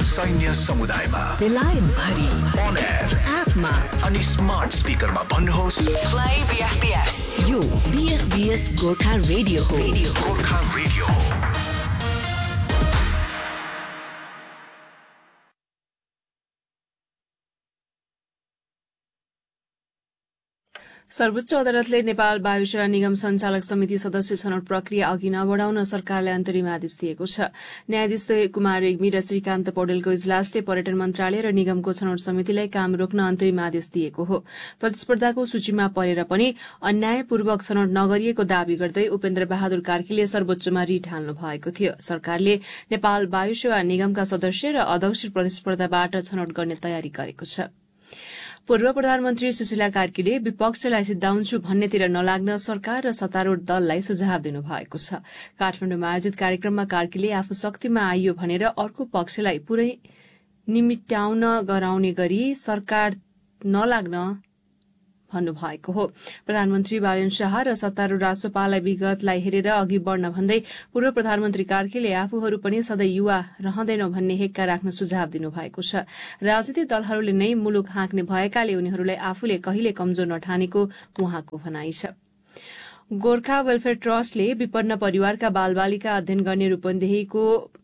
सैन्य समुदायमा, बेलायत भरि, on air, एपमा अनि स्मार्ट स्पिकरमा भन्नुहोस् प्ले बीएफबीएस। यो बीएफबीएस गोर्खा रेडियो हो। गोर्खा रेडियो हो। सर्वोच्च अदालतले नेपाल वायु सेवा निगम सञ्चालक समिति सदस्य छनौट प्रक्रिया अघि नबढाउन सरकारलाई अन्तरिम आदेश दिएको छ। न्यायाधीश कुमार रेग्मी र श्रीकान्त पौडेलको इजलासले पर्यटन मन्त्रालय र निगमको छनौट समितिलाई काम रोक्न अन्तरिम आदेश दिएको हो। प्रतिस्पर्धाको सूचीमा परेर पनि अन्यायपूर्वक छनौट नगरिएको दावी गर्दै उपेन्द्र बहादुर कार्कीले सर्वोच्चमा रिट हाल्नु भएको थियो। सरकारले नेपाल वायु सेवा निगमका सदस्य र अध्यक्ष प्रतिस्पर्धाबाट छनौट गर्ने तयारी गरेको छ। पूर्व प्रधानमन्त्री सुशीला कार्कीले विपक्षलाई सिद्धाउँछु भन्नेतिर नलाग्न सरकार र सत्तारूढ़ दललाई सुझाव दिनुभएको छ। काठमाडौँमा आयोजित कार्यक्रममा कार्कीले आफू शक्तिमा आइयो भनेर अर्को पक्षलाई पुरै निमिट्याउन गराउने गरी सरकार नलाग्न भन्नुभएको हो। प्रधानमन्त्री बालेन शाह र सत्तारूढ़ राष्ट्रपाललाई विगतलाई हेरेर अघि बढ्न भन्दै पूर्व प्रधानमन्त्री कार्कीले आफूहरू पनि सधैँ युवा रहँदैनौ भन्ने हेक्का राख्न सुझाव दिनुभएको छ। राजनीतिक दलहरूले नै मुलुक हाँक्ने भएकाले उनीहरूलाई आफूले कहिले कमजोर नठानेको उहाँको भनाइ छ। गोर्खा वेलफेयर ट्रस्टले विपन्न परिवारका बालबालिका अध्ययन गर्ने रूपन्देहीको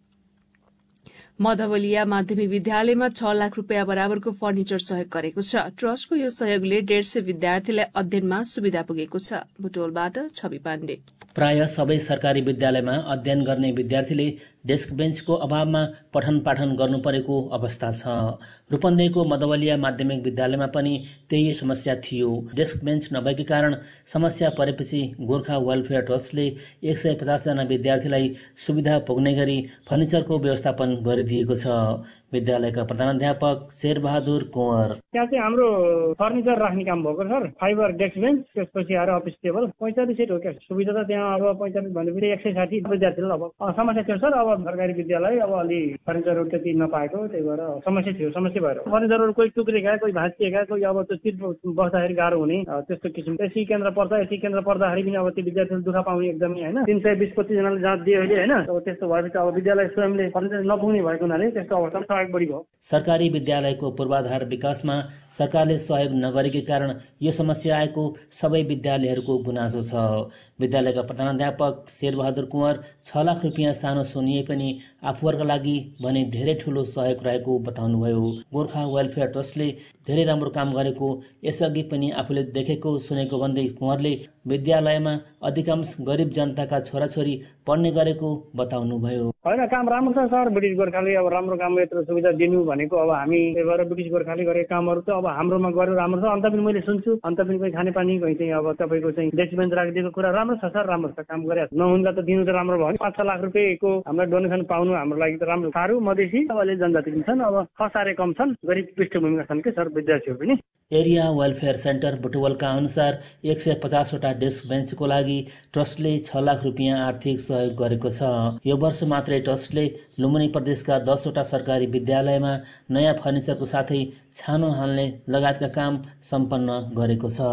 मधवलिया माध्यमिक विद्यालयमा 6 लाख रूपियाँ बराबरको फर्निचर सहयोग गरेको छ। ट्रस्टको यो सहयोगले 150 विद्यार्थीलाई अध्ययनमा सुविधा पुगेको छ। बुटोलबाट छवि पाण्डे। प्राय सबै सरकारी विद्यालयमा अध्ययन गर्ने विद्यार्थीले डेस्क बेन्चको अभावमा पठन पाठन गर्नु परेको अवस्था छ। रूपन्देहीको मधवलिया माध्यमिक विद्यालयमा पनि त्यही समस्या थियो। डेस्क बेन्च नभएकै कारण समस्या परेपछि गोर्खा वेलफेयर ट्रस्टले 150 जना विद्यार्थीलाई सुविधा पुग्ने गरी फर्निचरको व्यवस्थापन गरिदिएको छ। विद्यालयका प्रधानाध्यापक शेरबहादुर कुँवर, त्यहाँ चाहिँ हाम्रो फर्निचर राख्ने काम भएको सर। फाइबर डेस्क बेन्च, त्यसपछि आएर अफिस टेबल 45 सिट हो क्या। सुविधा त त्यहाँ अब 45 भनेपछि 160 विद्यार्थीलाई अब समस्या थियो सर। अब सरकारी विद्यालय अब अलि फर्निचरहरू त्यति नपाएको, त्यही भएर समस्या थियो। समस्या भएर फर्निचरहरू कोही टुक्रेका, कोही भाँचिएका, कोही अब त्यो चिज बस्दाखेरि गाह्रो हुने त्यस्तो किसिम। एसी केन्द्र पर्छ, एसी केन्द्र पर्दाखेरि पनि अब त्यो विद्यार्थीले दुःख पाउने एकदमै होइन। 320-25 जनाले जाँच दियो अहिले होइन। अब त्यस्तो भएपछि अब विद्यालय स्वयंले फर्निचर नपुग्ने भएको हुनाले त्यस्तो अवस्थामा सहयोग बढी भयो। सरकारी विद्यालयको पूर्वाधार विकासमा सरकारले सहयोग नगरेकै कारण यो समस्या आएको सबै विद्यालयहरूको गुनासो छ। विद्यालयका प्रधानाध्यापक शेरबहादुर कुँवर 6 लाख रुपियाँ सानो सुनिए पनि आफूहरूका लागि भने धेरै ठूलो सहयोग रहेको बताउनुभयो। गोर्खा वेलफेयर ट्रस्टले धेरै राम्रो काम गरेको यसअघि पनि आफूले देखेको सुनेको भन्दै कुँवरले विद्यालयमा अधिकांश गरिब जनताका छोराछोरी पढ्ने गरेको बताउनुभयो। होइन, काम राम्रो छ सर। ब्रिटिस गोर्खाले अब राम्रो काम यत्रो सुविधा दिनु भनेको अब हामी त्यही भएर ब्रिटिस गोर्खाले गरेको कामहरू त अब हाम्रोमा गरेर राम्रो छ। अन्त पनि मैले सुन्छु, अन्त पनि कोही खानेपानी कोही चाहिँ अब तपाईँको चाहिँ डेस्क बेन्च राखिदिएको कुरा राम्रो छ सर। राम्रो छ, काम गरे। नहुँदा त दिनु त राम्रो भयो। 5-6 लाख रुपियाँको हामीलाई डोनेसन पाउनु हाम्रो लागि त राम्रो। साह्रो मधेसी अब अलि जनजाति पनि छन्, अब खसारे कम छन्, गरिब पृष्ठभूमिका छन् कि सर विद्यार्थीहरू पनि। एरिया वेलफेयर सेन्टर बुटवलका अनुसार 150 वटा डेस्क बेन्चको लागि ट्रस्टले 6 लाख रुपियाँ आर्थिक सहयोग गरेको छ। यो वर्ष मात्रै ट्रस्टले लुम्बिनी प्रदेशका 10 वटा सरकारी विद्यालयमा नयाँ फर्निचरको साथै छानो हाल्ने लगायतका काम सम्पन्न गरेको छ।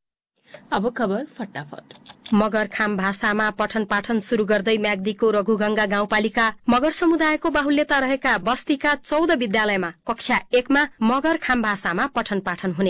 अब खबर फटाफट। मगरखाम भाषामा पठन पाठन शुरू गर्दै म्याग्दीको रघुगंगा गाउँपालिका मगर समुदायको बाहुल्यता रहेका बस्तीका 14 विद्यालयमा कक्षा 1 मा मगरखाम भाषामा पठन पाठन हुने।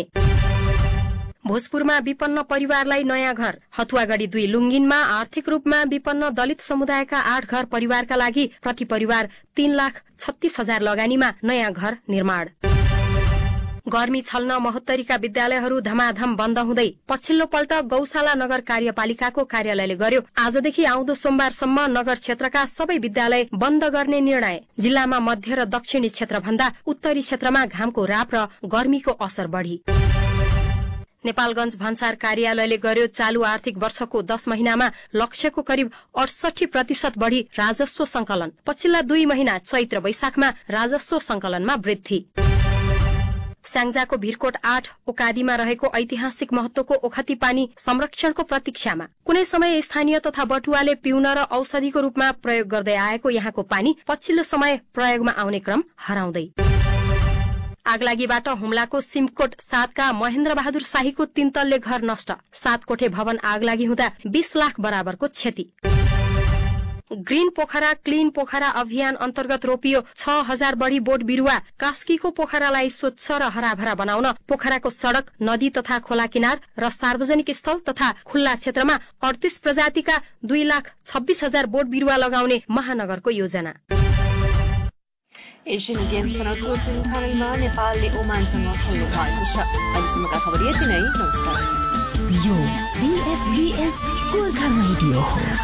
भोजपुरमा विपन्न परिवारलाई नयाँ घर। हथुवागढ़ी 2 लुङ्गिनमा आर्थिक रूपमा विपन्न दलित समुदायका 8 घर परिवारका लागि प्रति परिवार 3,36,000 लगानीमा नयाँ घर निर्माण। गर्मी छल्न महोत्तरीका विद्यालयहरू धमाधम बन्द हुँदै पछिल्लो पल्ट गौशाला नगर कार्यपालिकाको कार्यालयले गर्यो। आजदेखि आउँदो सोमबारसम्म नगर क्षेत्रका सबै विद्यालय बन्द गर्ने निर्णय। जिल्लामा मध्य र दक्षिणी क्षेत्र भन्दा उत्तरी क्षेत्रमा घामको राप र गर्मीको असर बढी। नेपालगञ्ज भन्सार कार्यालयले गर्यो चालू आर्थिक वर्षको 10 महिनामा लक्ष्यको करिब 68% बढ़ी राजस्व संकलन। पछिल्ला 2 महिना चैत्र वैशाखमा राजस्व संकलनमा वृद्धि। स्याङ्जाको भिरकोट 8 ओकादीमा रहेको ऐतिहासिक महत्वको ओखती पानी संरक्षणको प्रतीक्षामा। कुनै समय स्थानीय तथा बटुवाले पिउन र औषधिको रूपमा प्रयोग गर्दै आएको यहाँको पानी पछिल्लो समय प्रयोगमा आउने क्रम हराउँदै। आगलागीबाट हुम्लाको सिमकोट 7 का महेन्द्र बहादुर शाहीको 3 तल्ले घर नष्ट। 7 कोठे भवन आगलागी हुँदा 20 लाख बराबरको क्षति। ग्रीन पोखरा क्लीन पोखरा अभियान अन्तर्गत रोपियो 6000 बढी बोट बिरुवा। कास्कीको पोखरालाई स्वच्छ र हराभरा बनाउन पोखराको सड़क, नदी तथा खोला किनार र सार्वजनिक स्थल तथा खुल्ला क्षेत्रमा 38 प्रजातिका 2,26,000 बोट बिरुवा लगाउने महानगरको योजना। एसियन गेम सनकको सेमिफाइनलमा नेपालले ओमानसँग खेल्नु भएको छ। अहिलेसम्मका खबर यति नै। नमस्कार। यो BFBS गोर्खा रेडियो हो।